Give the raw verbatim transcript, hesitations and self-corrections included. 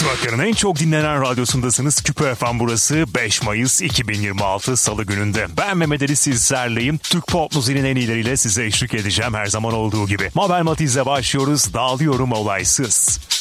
Diyarbakır'ın en çok dinlenen radyosundasınız. Küpe F M burası. beş Mayıs iki bin yirmi altı Salı gününde. Ben Mehmet Ali sizlerleyim. Türk pop müziğinin en iyileriyle size eşlik edeceğim her zaman olduğu gibi. Mabel Matiz'le başlıyoruz. Dağılıyorum olaysız.